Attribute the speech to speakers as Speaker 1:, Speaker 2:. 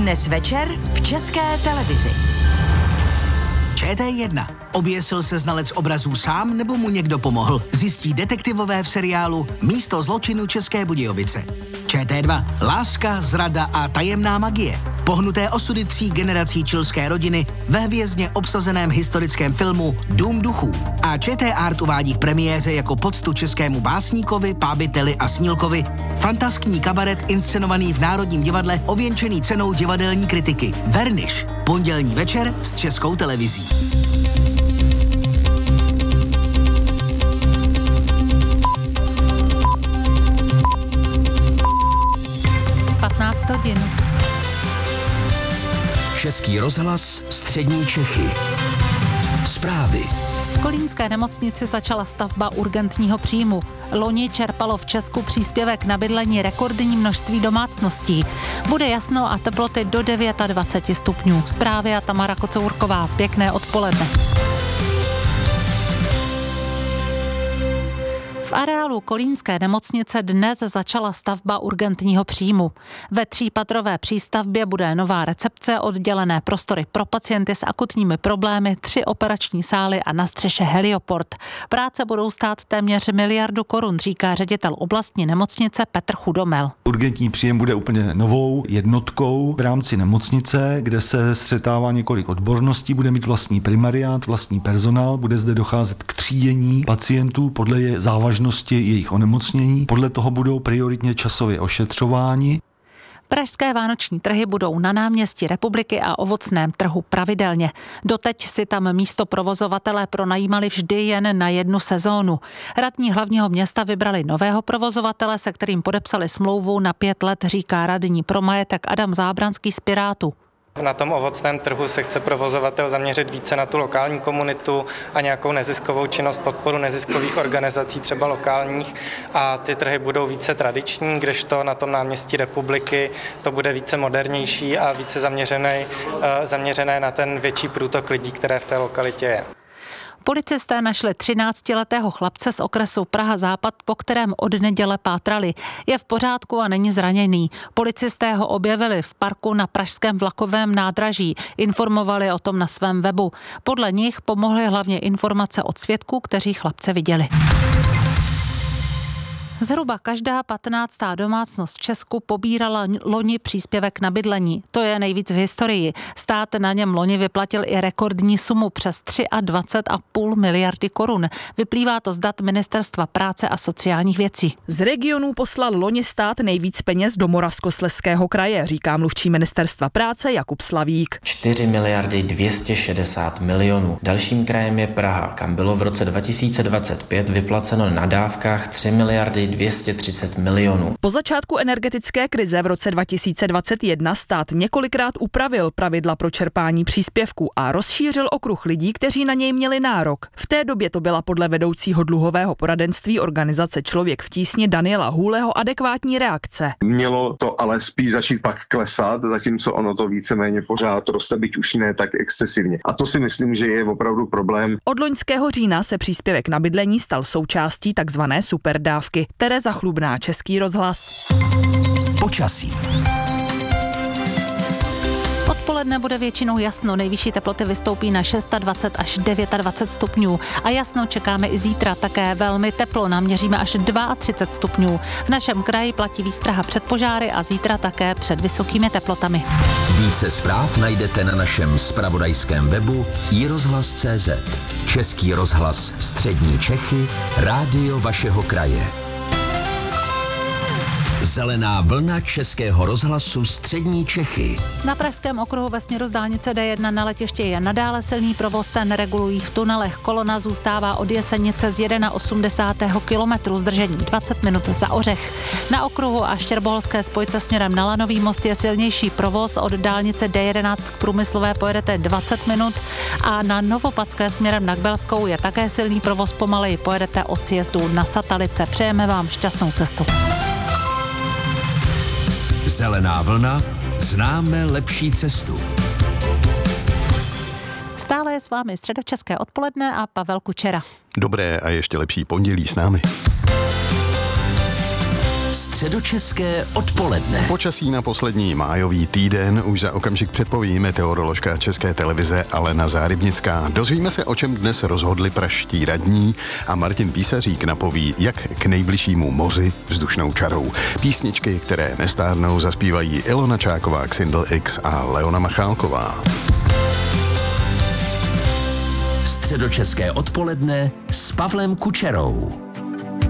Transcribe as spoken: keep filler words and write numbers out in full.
Speaker 1: Dnes večer v České televizi.
Speaker 2: Č T jedna. Oběsil se znalec obrazů sám, nebo mu někdo pomohl? Zjistí detektivové v seriálu Místo zločinu České Budějovice. Č T dva. Láska, zrada a tajemná magie. Pohnuté osudy tří generací chilské rodiny ve hvězdně obsazeném historickém filmu Dům duchů. A Č T Art uvádí v premiéře jako poctu českému básníkovi, pábiteli a snílkovi fantaskní kabaret inscenovaný v Národním divadle, ověnčený cenou divadelní kritiky Verniš. Pondělní večer s Českou televizí.
Speaker 3: patnáct hodin.
Speaker 4: Český rozhlas, střední Čechy. Zprávy.
Speaker 3: V kolínské nemocnici začala stavba urgentního příjmu. Loni čerpalo v Česku příspěvek na bydlení rekordní množství domácností. Bude jasno a teploty do dvacet devět stupňů. Zprávy a Tamara Kocourková. Pěkné odpoledne. V areálu kolínské nemocnice dnes začala stavba urgentního příjmu. Ve třípatrové přístavbě bude nová recepce, oddělené prostory pro pacienty s akutními problémy, tři operační sály a na střeše helioport. Práce budou stát téměř miliardu korun, říká ředitel oblastní nemocnice Petr Chudomel.
Speaker 5: Urgentní příjem bude úplně novou jednotkou v rámci nemocnice, kde se střetává několik odborností, bude mít vlastní primariát, vlastní personál, bude zde docházet k třídění pacientů podle je závažnosti jejich onemocnění. Podle toho budou prioritně časově ošetřováni.
Speaker 3: Pražské vánoční trhy budou na náměstí Republiky a ovocném trhu pravidelně. Doteď si tam místo provozovatelé pronajímali vždy jen na jednu sezónu. Radní hlavního města vybrali nového provozovatele, se kterým podepsali smlouvu na pět let, říká radní pro majetek Adam Zábranský z Pirátů.
Speaker 6: Na tom ovocném trhu se chce provozovatel zaměřit více na tu lokální komunitu a nějakou neziskovou činnost, podporu neziskových organizací, třeba lokálních, a ty trhy budou více tradiční, kdežto na tom náměstí Republiky to bude více modernější a více zaměřené, zaměřené na ten větší průtok lidí, které v té lokalitě je.
Speaker 3: Policisté našli třináctiletého chlapce z okresu Praha Západ, po kterém od neděle pátrali. Je v pořádku a není zraněný. Policisté ho objevili v parku na pražském vlakovém nádraží. Informovali o tom na svém webu. Podle nich pomohly hlavně informace od svědků, kteří chlapce viděli. Zhruba každá patnáctá domácnost v Česku pobírala loni příspěvek na bydlení. To je nejvíc v historii. Stát na něm loni vyplatil i rekordní sumu přes dvacet tři a půl miliardy korun. Vyplývá to z dat Ministerstva práce a sociálních věcí.
Speaker 7: Z regionů poslal loni stát nejvíc peněz do Moravskoslezského kraje, říká mluvčí Ministerstva práce Jakub Slavík.
Speaker 8: čtyři miliardy dvě stě šedesát milionů. Dalším krajem je Praha, kam bylo v roce dva tisíce dvacet pět vyplaceno na dávkách tři miliardy dvě stě třicet milionů.
Speaker 7: Po začátku energetické krize v roce dva tisíce dvacet jedna stát několikrát upravil pravidla pro čerpání příspěvků a rozšířil okruh lidí, kteří na něj měli nárok. V té době to byla podle vedoucího dluhového poradenství organizace Člověk v tísni Daniela Hůleho adekvátní reakce.
Speaker 9: Mělo to ale spíš začít pak klesat, zatímco ono to víceméně pořád roste, byť už ne tak excesivně. A to si myslím, že je opravdu problém.
Speaker 7: Od loňského října se příspěvek na bydlení stal součástí takzvané superdávky. Tereza Chlubná, Český rozhlas.
Speaker 4: Počasí.
Speaker 3: Odpoledne bude většinou jasno, nejvyšší teploty vystoupí na dvacet šest až dvacet devět stupňů a jasno čekáme i zítra, také velmi teplo, naměříme až třicet dva stupňů. V našem kraji platí výstraha před požáry a zítra také před vysokými teplotami.
Speaker 4: Více zpráv najdete na našem zpravodajském webu i rozhlas tečka cé zet. Český rozhlas, střední Čechy, rádio vašeho kraje. Zelená vlna Českého rozhlasu střední Čechy.
Speaker 3: Na pražském okruhu ve směru z dálnice D jedna na letiště je nadále silný provoz, ten regulují v tunelech. Kolona zůstává od Jesenice z osmdesátého prvního kilometru, zdržení dvacet minut za Ořech. Na okruhu a štěrboholské spojce směrem na Lanový most je silnější provoz, od dálnice D jedenáct k Průmyslové pojedete dvacet minut a na Novopadské směrem na Kbelskou je také silný provoz, pomaleji pojedete od sjezdu na Satalice. Přejeme vám šťastnou cestu.
Speaker 4: Zelená vlna, známe lepší cestu.
Speaker 3: Stále je s vámi středočeské odpoledne a Pavel Kučera.
Speaker 10: Dobré a ještě lepší pondělí s námi.
Speaker 4: Středočeské odpoledne.
Speaker 10: Počasí na poslední májový týden už za okamžik předpoví meteoroložka České televize Alena Zárybnická. Dozvíme se, o čem dnes rozhodli pražští radní a Martin Písařík napoví, jak k nejbližšímu moři vzdušnou čarou. Písničky, které nestárnou, zaspívají Ilona Čáková, Xindl X a Leona Machálková.
Speaker 4: Středočeské odpoledne s Pavlem Kučerou.